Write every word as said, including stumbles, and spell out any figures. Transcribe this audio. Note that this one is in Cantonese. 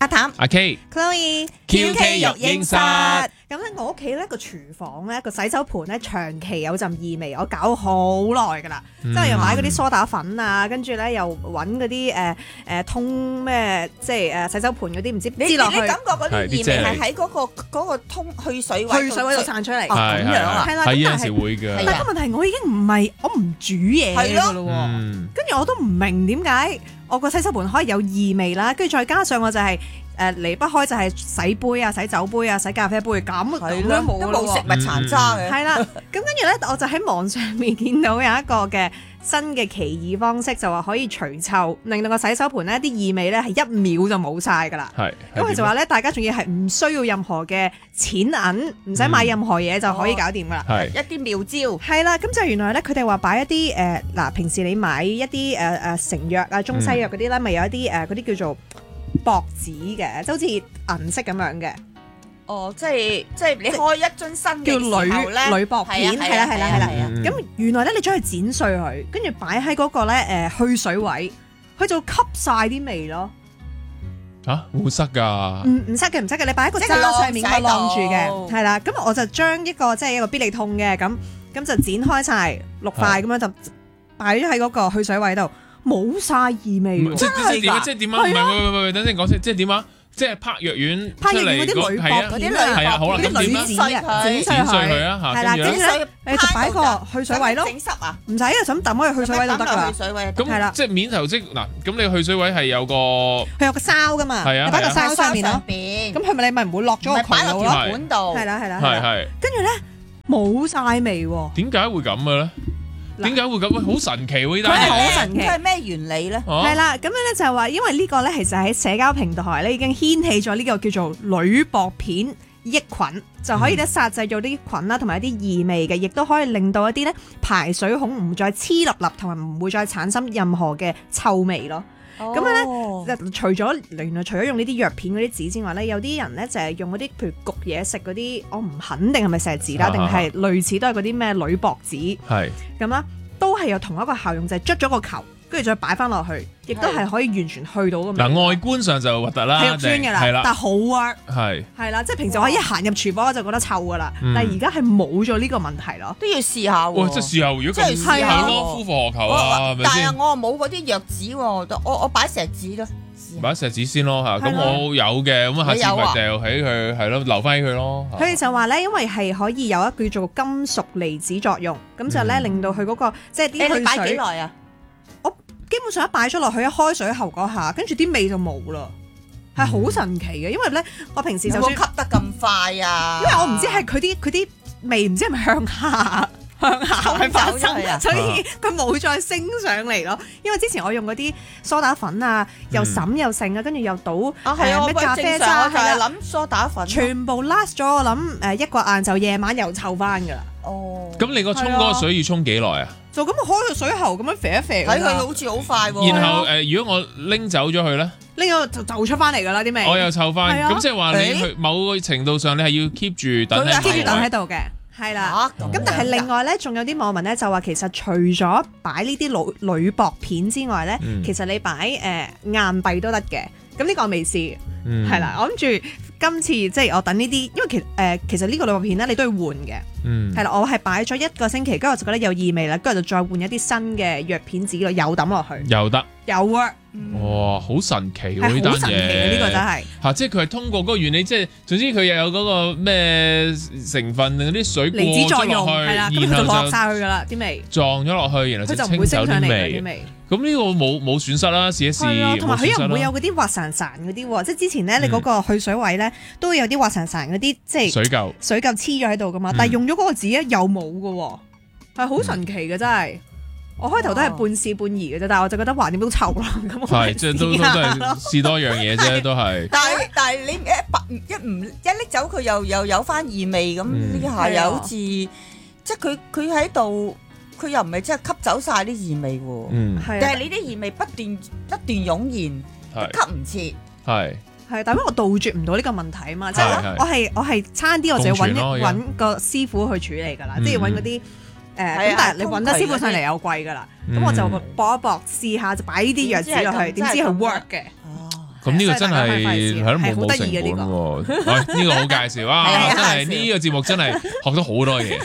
阿譚、 阿 K、 Chloe、 Q K 育嬰室。 咁咧，我屋企咧個廚房咧個洗手盤咧長期有陣異味，我搞好耐噶啦，即係又買嗰啲梳打粉啊，跟住咧又揾嗰啲誒誒通咩，即係誒洗手盤嗰啲唔知你擠落去， 你感覺嗰啲異味係喺嗰個嗰個通去水位去水位度散出嚟， 哦咁樣啊， 係啦， 係有陣咁但係時會嘅。 但係個問題我已經唔係我唔煮嘢㗎咯喎， 嗯跟住我都唔明點解我個洗手盤可以有異味啦，跟住再加上我就係。誒離不開就係洗杯啊、洗酒杯啊、洗咖啡杯咁咁樣冇都冇食物殘渣嘅。 係啦，咁跟住咧，我就喺網上面見到有一個嘅新嘅奇異方式，就話可以除臭，令到個洗手盤呢啲異味咧係一秒就冇晒㗎啦。 係。 咁佢就話咧，大家仲要係唔需要任何嘅錢銀，唔使買任何嘢就可以搞掂㗎啦。 係。 一啲妙招。 係啦，咁就原來咧，佢哋話擺一啲誒嗱，平時你買一啲誒誒成藥啊、中西藥嗰啲咧，咪有一啲誒嗰啲叫做薄紙嘅，就好似銀色咁樣嘅。 哦，即係即係你開一樽新叫嘅時候咧， 鋁鋁薄片，係啦係啦係啦。 嗯咁原來咧，你將佢剪碎佢，跟住擺喺嗰個咧誒去水位，佢就吸晒啲味咯。 嚇會塞㗎？ 唔唔塞嘅唔塞嘅，你擺喺個渣上面，佢晾住嘅，係啦。咁我就將一個即係一個必理痛嘅，咁咁就剪開晒六塊咁樣就擺咗喺嗰個去水位度。冇晒異味喎， 即係點啊？即係點啊？唔係，喂喂喂，等陣講先，即係點啊？即係拍藥丸拍藥丸出嚟嗰啲鋁係啊箔片係啊，好啦， 嗰啲咁點啊？ 鋁紙啊，剪碎剪碎佢佢啊嚇， 係啦， 跟住咧跟住咧你就擺個去水位咯， 整濕啊？ 唔使啊，就咁抌開去去水位就得㗎啦。係啦咁即係面頭即嗱，咁你去水位係有個佢有個筲㗎嘛， 係啊你擺個筲上面咯。 邊咁係咪你咪唔會落咗個渠道咯？ 管度係啦係啦係係。 跟住咧冇晒味喎。 點解會咁嘅咧？點解會咁？喂，好神奇喎！呢佢係單嘢好神奇。 佢係咩原理咧？ 係啦，咁樣咧就係話，因為呢個咧其實喺社交平台咧已經掀起咗呢個叫做鋁箔片抑菌，就可以咧殺製咗啲菌啦，同埋一啲異味嘅，亦都可以令到一啲咧排水孔唔再黐立立，同埋唔會再產生任何嘅臭味咯。咁樣咧，除咗原來除咗用呢啲藥片嗰啲紙之外咧，有啲人咧就係用嗰啲譬如焗嘢食嗰啲，我唔肯定係咪錫紙啦，定係類似都係嗰啲咩鋁箔紙係咁啦，都係有同一個效用，就係捽咗個球，跟住再擺翻落去，亦都係可以完全去到咁。 嗱，外觀上就核突啦， 係肉酸㗎啦， 係啦， 但係好 work 係係啦，即係平時我一行入廚房我就覺得臭㗎啦，但係而家係冇咗呢個問題咯， 都要試下喎。 哇！即係事後如果咁係係咯，夫復何求啊？係咪先？ 但係我冇嗰啲藥紙喎，我我擺石紙咯。 擺石紙先咯嚇，咁我有嘅，咁下次咪掉起佢係咯，留翻起佢咯。 佢哋就話咧，因為係可以有一叫做金屬離子作用，咁就咧令到佢嗰個即係啲去水。 你擺幾耐啊？ 我基本上一擺咗落去，一開水喉嗰下，跟住啲味就冇啦，係好神奇嘅。因為咧，我平時就算吸得咁快啊， 因為我唔知係佢啲佢啲味唔知係咪向下。向下去發生，所以佢冇再升上嚟咯。因為之前我用嗰啲梳打粉啊，又滲又剩啊，跟住又倒誒咩咖啡渣， 係啊，諗梳打粉， 全部 last 咗。我諗誒一個晏晝夜晚又臭翻㗎啦。 哦， 咁你個沖嗰個水要沖幾耐啊？ 就咁開個水喉咁樣肥一肥， 睇佢好似好快喎。 然後誒，如果我拎走咗佢咧， 呢個就就出翻嚟㗎啦啲味。 我又臭翻，咁即係話你去某個程度上，你係要 keep 住等喺 ，keep 住等喺度嘅。係啦，咁但係另外咧，仲有啲網民咧就話，其實除咗擺呢啲鋁鋁箔片之外咧，嗯、其實你擺誒、呃、硬幣都得嘅。咁呢個我未試，係、嗯、啦，我諗住今次即係我等呢啲，因為其誒、呃、其實呢個鋁箔片咧你都要換嘅，係、嗯、啦，我係擺咗一個星期，跟住我就覺得有異味啦，跟住就再換一啲新嘅藥片紙咯，又抌落去， 又得， 有 work。 哇，好神奇喎！呢單嘢呢個真係嚇，即係佢係通過嗰個原理，即係總之佢又有嗰個咩成分嗰啲水過咗落去， 係啦，咁佢就落曬去㗎啦啲味， 撞咗落去，然後就清走啲味。咁呢個冇冇損失啦，試一試。 同埋佢又唔會有嗰啲滑潺潺嗰啲喎，即係之前咧你嗰個去水位咧都會有啲滑潺潺嗰啲，即係水垢水垢黐咗喺度㗎嘛。但係用咗嗰個紙咧又冇㗎喎，係好神奇嘅真係。我開頭都係半試半疑嘅啫，但係我就覺得橫掂都臭啦，咁我係即係都都都係試多樣嘢啫，都係。 但係但係你一白一唔一拎走佢又又有翻異味咁呢下又好似即係佢佢喺度，佢又唔係真係吸走晒啲異味喎。嗯，係。但係你啲異味不斷不斷湧現，吸唔切。 係。 係，但係我杜絕唔到呢個問題啊嘛，即係我係我係差啲我就要揾揾個師傅去處理㗎啦，即係揾嗰啲。誒咁，但係你揾得師傅上嚟有貴㗎啦，咁我就搏一搏試下，就擺呢啲藥紙落去，點知佢 work 嘅？ 咁呢個真係係咯冇冇成本喎。呢個好介紹啊！真係呢個節目真係學到好多嘢。